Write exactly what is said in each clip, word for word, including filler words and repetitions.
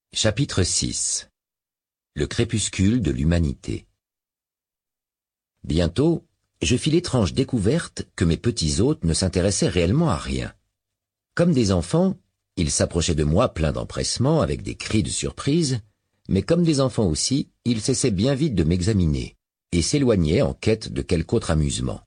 Chapitre six. Le crépuscule de l'humanité. Bientôt, je fis l'étrange découverte que mes petits hôtes ne s'intéressaient réellement à rien. Comme des enfants, ils s'approchaient de moi pleins d'empressement avec des cris de surprise, mais comme des enfants aussi, ils cessaient bien vite de m'examiner et s'éloignaient en quête de quelque autre amusement.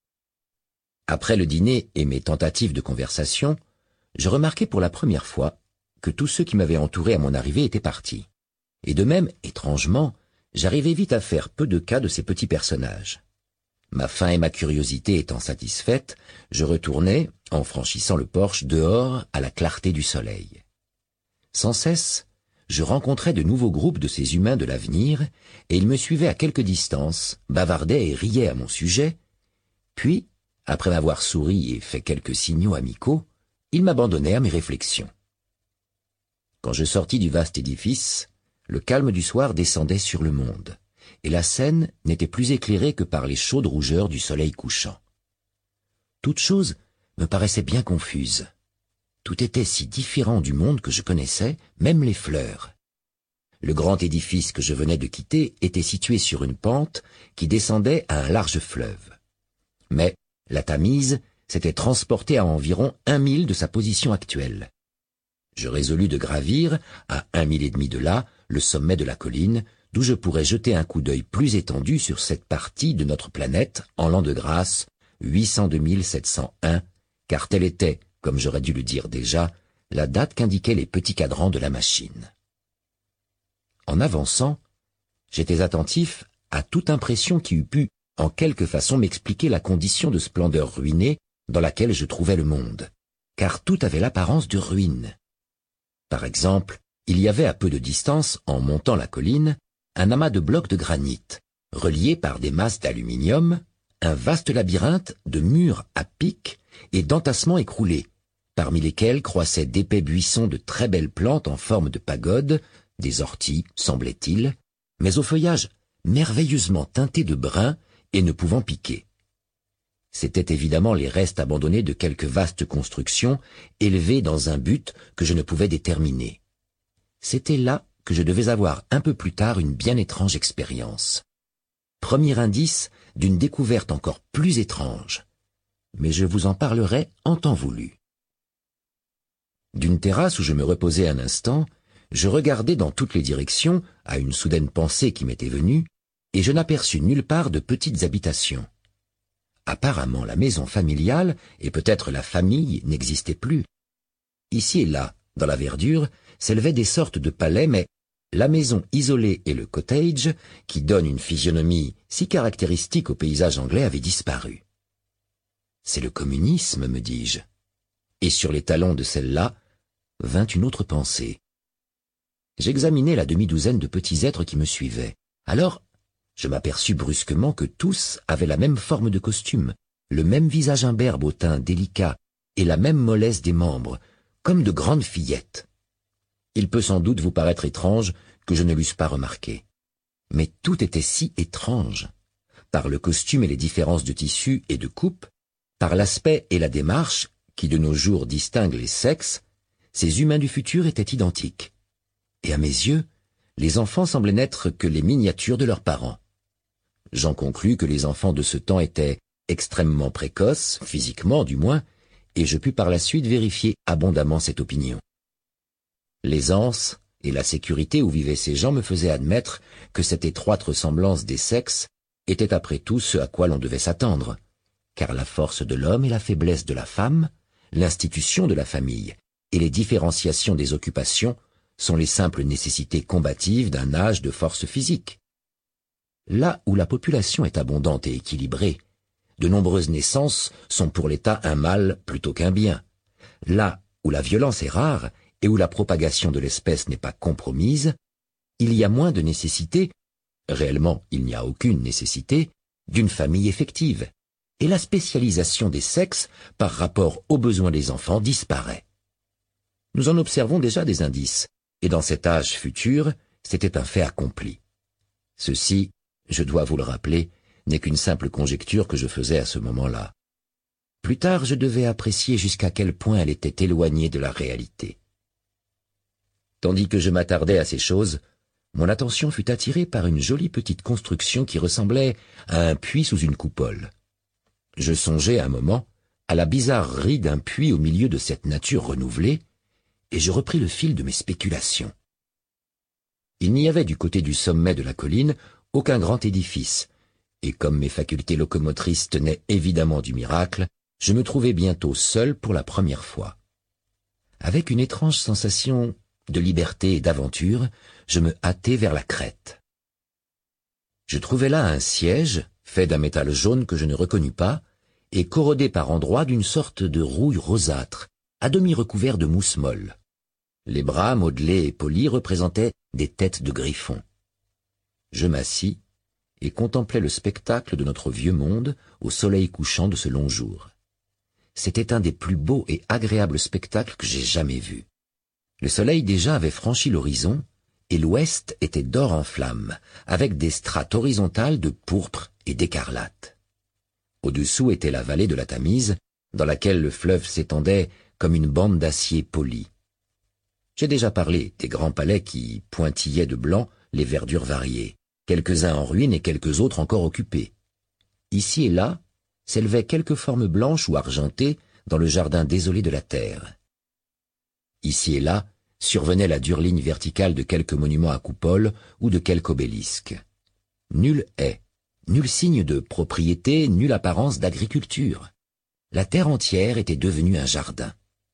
Après le dîner et mes tentatives de conversation, je remarquai pour la première fois que tous ceux qui m'avaient entouré à mon arrivée étaient partis. Et de même, étrangement, j'arrivai vite à faire peu de cas de ces petits personnages. Ma faim et ma curiosité étant satisfaites, je retournai, en franchissant le porche, dehors à la clarté du soleil. Sans cesse, je rencontrais de nouveaux groupes de ces humains de l'avenir, et ils me suivaient à quelque distance, bavardaient et riaient à mon sujet, puis, après m'avoir souri et fait quelques signaux amicaux, ils m'abandonnaient à mes réflexions. Quand je sortis du vaste édifice, le calme du soir descendait sur le monde, et la scène n'était plus éclairée que par les chaudes rougeurs du soleil couchant. Toute chose me paraissait bien confuse. Tout était si différent du monde que je connaissais, même les fleurs. Le grand édifice que je venais de quitter était situé sur une pente qui descendait à un large fleuve. Mais la Tamise s'était transportée à environ un mille de sa position actuelle. Je résolus de gravir, à un mille et demi de là, le sommet de la colline, d'où je pourrais jeter un coup d'œil plus étendu sur cette partie de notre planète en l'an de grâce huit cent deux mille sept cent un, car telle était, comme j'aurais dû le dire déjà, la date qu'indiquaient les petits cadrans de la machine. En avançant, j'étais attentif à toute impression qui eût pu, en quelque façon, m'expliquer la condition de splendeur ruinée dans laquelle je trouvais le monde, car tout avait l'apparence de ruine. Par exemple, il y avait à peu de distance, en montant la colline, un amas de blocs de granit, reliés par des masses d'aluminium, un vaste labyrinthe de murs à pic et d'entassements écroulés, parmi lesquels croissaient d'épais buissons de très belles plantes en forme de pagode, des orties, semblait-il, mais au feuillage merveilleusement teinté de brun et ne pouvant piquer. C'étaient évidemment les restes abandonnés de quelques vastes constructions élevées dans un but que je ne pouvais déterminer. C'était là que je devais avoir un peu plus tard une bien étrange expérience. Premier indice d'une découverte encore plus étrange. Mais je vous en parlerai en temps voulu. D'une terrasse où je me reposais un instant, je regardais dans toutes les directions, à une soudaine pensée qui m'était venue, et je n'aperçus nulle part de petites habitations. Apparemment, la maison familiale, et peut-être la famille, n'existait plus. Ici et là, dans la verdure, s'élevaient des sortes de palais, mais la maison isolée et le cottage, qui donne une physionomie si caractéristique au paysage anglais, avaient disparu. C'est le communisme, me dis-je. Et sur les talons de celle-là, vint une autre pensée. J'examinai la demi-douzaine de petits êtres qui me suivaient. Alors, je m'aperçus brusquement que tous avaient la même forme de costume, le même visage imberbe au teint délicat et la même mollesse des membres, comme de grandes fillettes. Il peut sans doute vous paraître étrange que je ne l'eusse pas remarqué. Mais tout était si étrange. Par le costume et les différences de tissu et de coupe, par l'aspect et la démarche, qui de nos jours distinguent les sexes, ces humains du futur étaient identiques. Et à mes yeux, les enfants semblaient n'être que les miniatures de leurs parents. J'en conclus que les enfants de ce temps étaient extrêmement précoces, physiquement du moins, et je pus par la suite vérifier abondamment cette opinion. L'aisance et la sécurité où vivaient ces gens me faisaient admettre que cette étroite ressemblance des sexes était après tout ce à quoi l'on devait s'attendre, car la force de l'homme et la faiblesse de la femme, l'institution de la famille et les différenciations des occupations sont les simples nécessités combatives d'un âge de force physique. Là où la population est abondante et équilibrée, de nombreuses naissances sont pour l'État un mal plutôt qu'un bien. Là où la violence est rare et où la propagation de l'espèce n'est pas compromise, il y a moins de nécessité, réellement il n'y a aucune nécessité, d'une famille effective, et la spécialisation des sexes par rapport aux besoins des enfants disparaît. Nous en observons déjà des indices, et dans cet âge futur, c'était un fait accompli. Ceci, je dois vous le rappeler, n'est qu'une simple conjecture que je faisais à ce moment-là. Plus tard, je devais apprécier jusqu'à quel point elle était éloignée de la réalité. Tandis que je m'attardais à ces choses, mon attention fut attirée par une jolie petite construction qui ressemblait à un puits sous une coupole. Je songeai un moment à la bizarrerie d'un puits au milieu de cette nature renouvelée, et je repris le fil de mes spéculations. Il n'y avait du côté du sommet de la colline aucun grand édifice, et comme mes facultés locomotrices tenaient évidemment du miracle, je me trouvai bientôt seul pour la première fois. Avec une étrange sensation de liberté et d'aventure, je me hâtai vers la crête. Je trouvai là un siège, fait d'un métal jaune que je ne reconnus pas, et corrodé par endroits d'une sorte de rouille rosâtre, à demi recouvert de mousse molle. Les bras modelés et polis représentaient des têtes de griffons. Je m'assis et contemplai le spectacle de notre vieux monde au soleil couchant de ce long jour. C'était un des plus beaux et agréables spectacles que j'ai jamais vus. Le soleil déjà avait franchi l'horizon, et l'ouest était d'or en flammes, avec des strates horizontales de pourpre et d'écarlate. Au-dessous était la vallée de la Tamise, dans laquelle le fleuve s'étendait comme une bande d'acier poli. J'ai déjà parlé des grands palais qui pointillaient de blanc les verdures variées, quelques-uns en ruine et quelques autres encore occupés. Ici et là s'élevaient quelques formes blanches ou argentées dans le jardin désolé de la terre. Ici et là survenait la dure ligne verticale de quelques monuments à coupole ou de quelques obélisques. Nul haie, nul signe de propriété, nulle apparence d'agriculture. La terre entière était devenue un jardin.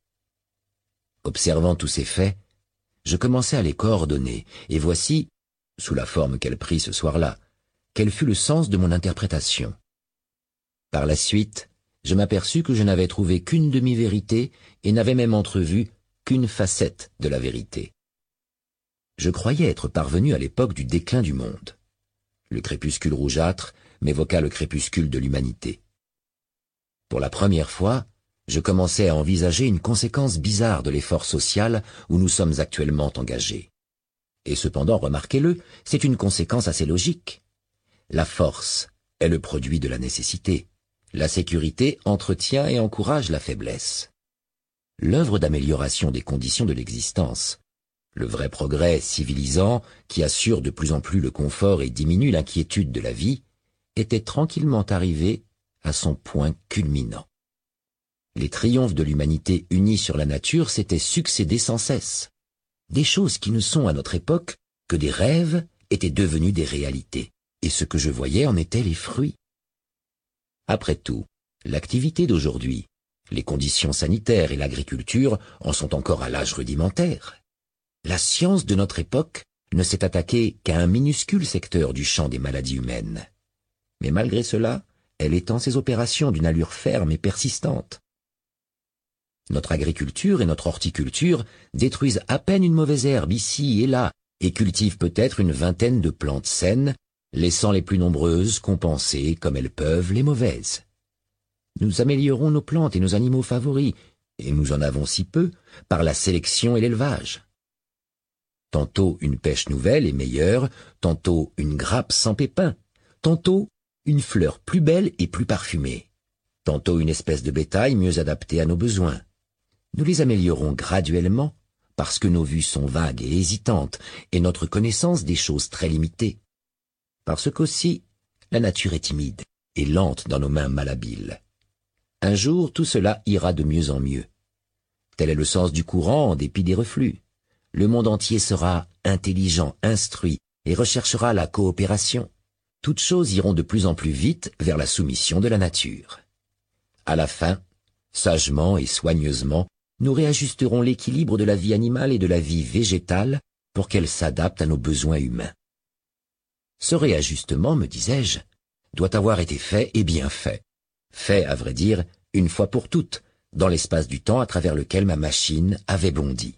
Observant tous ces faits, je commençai à les coordonner, et voici, sous la forme qu'elle prit ce soir-là, quel fut le sens de mon interprétation. Par la suite, je m'aperçus que je n'avais trouvé qu'une demi-vérité et n'avais même entrevu qu'une facette de la vérité. Je croyais être parvenu à l'époque du déclin du monde. Le crépuscule rougeâtre m'évoqua le crépuscule de l'humanité. Pour la première fois, je commençais à envisager une conséquence bizarre de l'effort social où nous sommes actuellement engagés. Et cependant, remarquez-le, c'est une conséquence assez logique. La force est le produit de la nécessité. La sécurité entretient et encourage la faiblesse. L'œuvre d'amélioration des conditions de l'existence, le vrai progrès civilisant qui assure de plus en plus le confort et diminue l'inquiétude de la vie, était tranquillement arrivé à son point culminant. Les triomphes de l'humanité unie sur la nature s'étaient succédés sans cesse. Des choses qui ne sont à notre époque que des rêves étaient devenues des réalités, et ce que je voyais en étaient les fruits. Après tout, l'activité d'aujourd'hui, les conditions sanitaires et l'agriculture en sont encore à l'âge rudimentaire. La science de notre époque ne s'est attaquée qu'à un minuscule secteur du champ des maladies humaines. Mais malgré cela, elle étend ses opérations d'une allure ferme et persistante. Notre agriculture et notre horticulture détruisent à peine une mauvaise herbe ici et là et cultivent peut-être une vingtaine de plantes saines, laissant les plus nombreuses compenser, comme elles peuvent, les mauvaises. Nous améliorons nos plantes et nos animaux favoris, et nous en avons si peu, par la sélection et l'élevage. Tantôt une pêche nouvelle et meilleure, tantôt une grappe sans pépins, tantôt une fleur plus belle et plus parfumée, tantôt une espèce de bétail mieux adaptée à nos besoins. Nous les améliorons graduellement, parce que nos vues sont vagues et hésitantes, et notre connaissance des choses très limitée. Parce qu'aussi, la nature est timide et lente dans nos mains malhabiles. Un jour, tout cela ira de mieux en mieux. Tel est le sens du courant en dépit des reflux. Le monde entier sera intelligent, instruit, et recherchera la coopération. Toutes choses iront de plus en plus vite vers la soumission de la nature. À la fin, sagement et soigneusement, nous réajusterons l'équilibre de la vie animale et de la vie végétale pour qu'elle s'adapte à nos besoins humains. Ce réajustement, me disais-je, doit avoir été fait et bien fait. Fait, à vrai dire, une fois pour toutes, dans l'espace du temps à travers lequel ma machine avait bondi.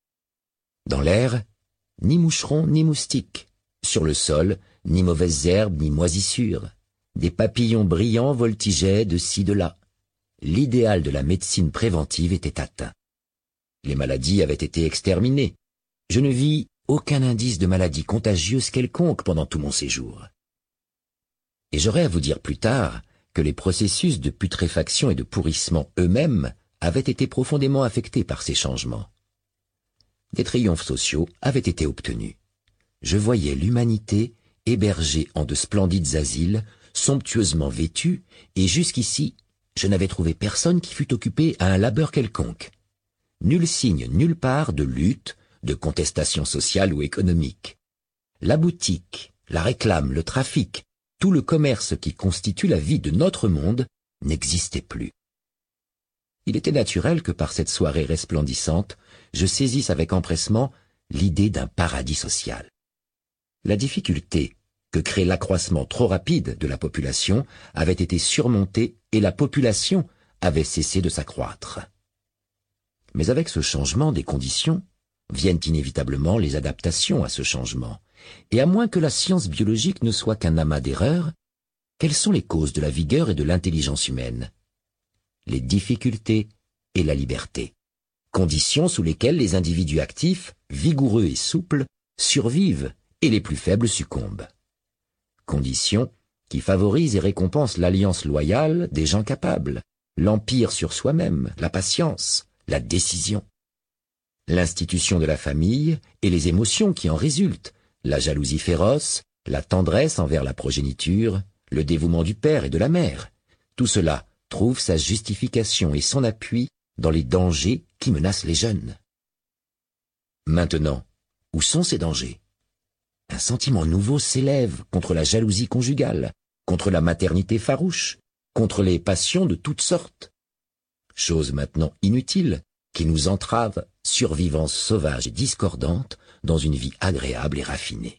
Dans l'air, ni moucherons ni moustiques. Sur le sol, ni mauvaises herbes ni moisissures. Des papillons brillants voltigeaient de ci de là. L'idéal de la médecine préventive était atteint. Les maladies avaient été exterminées. Je ne vis aucun indice de maladie contagieuse quelconque pendant tout mon séjour. Et j'aurais à vous dire plus tard que les processus de putréfaction et de pourrissement eux-mêmes avaient été profondément affectés par ces changements. Des triomphes sociaux avaient été obtenus. Je voyais l'humanité hébergée en de splendides asiles, somptueusement vêtue, et jusqu'ici, je n'avais trouvé personne qui fût occupé à un labeur quelconque. Nul signe nulle part de lutte, de contestation sociale ou économique. La boutique, la réclame, le trafic, tout le commerce qui constitue la vie de notre monde n'existait plus. Il était naturel que par cette soirée resplendissante, je saisisse avec empressement l'idée d'un paradis social. La difficulté que crée l'accroissement trop rapide de la population avait été surmontée et la population avait cessé de s'accroître. Mais avec ce changement des conditions, viennent inévitablement les adaptations à ce changement. Et à moins que la science biologique ne soit qu'un amas d'erreurs, quelles sont les causes de la vigueur et de l'intelligence humaine? Les difficultés et la liberté, conditions sous lesquelles les individus actifs, vigoureux et souples, survivent et les plus faibles succombent. Conditions qui favorisent et récompensent l'alliance loyale des gens capables, l'empire sur soi-même, la patience, la décision. L'institution de la famille et les émotions qui en résultent, la jalousie féroce, la tendresse envers la progéniture, le dévouement du père et de la mère, tout cela trouve sa justification et son appui dans les dangers qui menacent les jeunes. Maintenant, où sont ces dangers? Un sentiment nouveau s'élève contre la jalousie conjugale, contre la maternité farouche, contre les passions de toutes sortes. Chose maintenant inutile, qui nous entrave, survivance sauvage et discordante, dans une vie agréable et raffinée.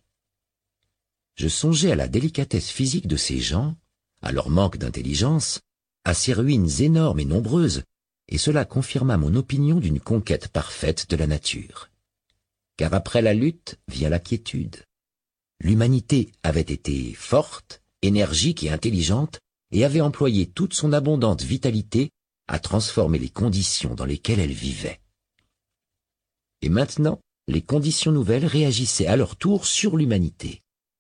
Je songeais à la délicatesse physique de ces gens, à leur manque d'intelligence, à ces ruines énormes et nombreuses, et cela confirma mon opinion d'une conquête parfaite de la nature. Car après la lutte vient la quiétude. L'humanité avait été forte, énergique et intelligente, et avait employé toute son abondante vitalité à transformer les conditions dans lesquelles elle vivait. Et maintenant, les conditions nouvelles réagissaient à leur tour sur l'humanité.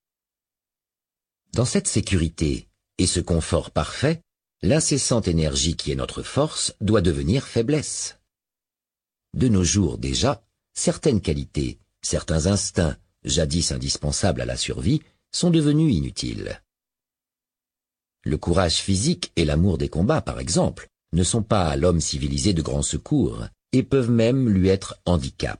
Dans cette sécurité et ce confort parfait, l'incessante énergie qui est notre force doit devenir faiblesse. De nos jours déjà, certaines qualités, certains instincts, jadis indispensables à la survie, sont devenus inutiles. Le courage physique et l'amour des combats, par exemple, ne sont pas à l'homme civilisé de grand secours, et peuvent même lui être handicap.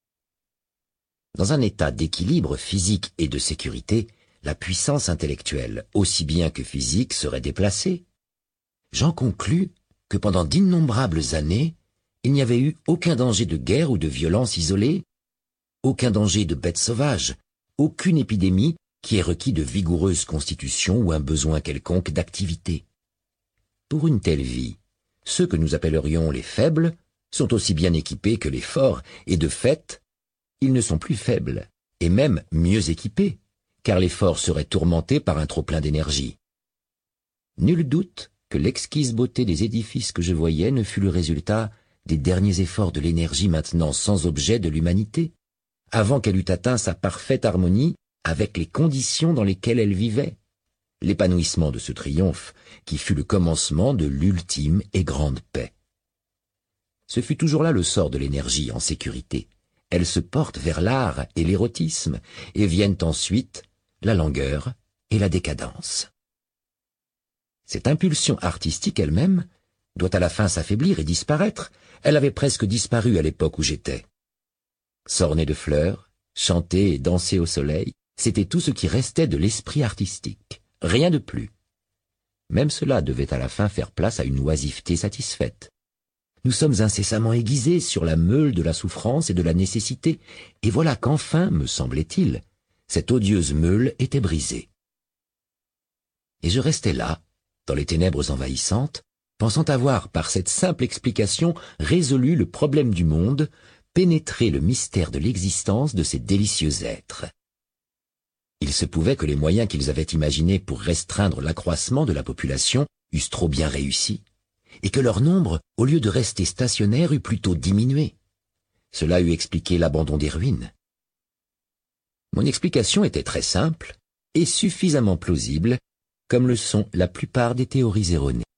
Dans un état d'équilibre physique et de sécurité, la puissance intellectuelle, aussi bien que physique, serait déplacée. J'en conclus que pendant d'innombrables années, il n'y avait eu aucun danger de guerre ou de violence isolée, aucun danger de bêtes sauvages, aucune épidémie qui ait requis de vigoureuses constitutions ou un besoin quelconque d'activité. Pour une telle vie, ceux que nous appellerions les faibles sont aussi bien équipés que les forts, et de fait, ils ne sont plus faibles, et même mieux équipés, car les forts seraient tourmentés par un trop-plein d'énergie. Nul doute que l'exquise beauté des édifices que je voyais ne fut le résultat des derniers efforts de l'énergie maintenant sans objet de l'humanité, avant qu'elle eût atteint sa parfaite harmonie avec les conditions dans lesquelles elle vivait, l'épanouissement de ce triomphe qui fut le commencement de l'ultime et grande paix. Ce fut toujours là le sort de l'énergie en sécurité. Elle se porte vers l'art et l'érotisme, et viennent ensuite la langueur et la décadence. Cette impulsion artistique elle-même doit à la fin s'affaiblir et disparaître. Elle avait presque disparu à l'époque où j'étais. S'orner de fleurs, chanter et danser au soleil, c'était tout ce qui restait de l'esprit artistique, rien de plus. Même cela devait à la fin faire place à une oisiveté satisfaite. Nous sommes incessamment aiguisés sur la meule de la souffrance et de la nécessité, et voilà qu'enfin, me semblait-il, cette odieuse meule était brisée. Et je restais là, dans les ténèbres envahissantes, pensant avoir, par cette simple explication, résolu le problème du monde, pénétré le mystère de l'existence de ces délicieux êtres. Il se pouvait que les moyens qu'ils avaient imaginés pour restreindre l'accroissement de la population eussent trop bien réussi, et que leur nombre, au lieu de rester stationnaire, eût plutôt diminué. Cela eût expliqué l'abandon des ruines. Mon explication était très simple et suffisamment plausible, comme le sont la plupart des théories erronées.